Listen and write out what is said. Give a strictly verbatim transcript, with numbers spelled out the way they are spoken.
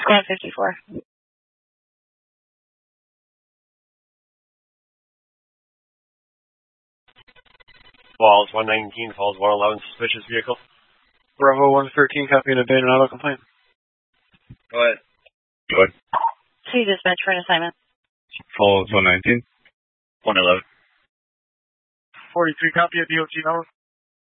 one fifty-four. Falls one nineteen, Falls one eleven, suspicious vehicle. Bravo one thirteen, copy and abandoned auto complaint. Go ahead. Go ahead. See dispatch for an assignment. Falls one nineteen. one eleven. forty-three, copy of D O T number.